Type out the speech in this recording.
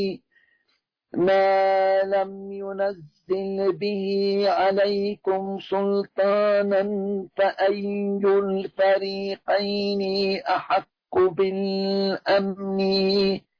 ما لم ينزل به عليكم سلطانا فأي الفريقين أحق بالأمن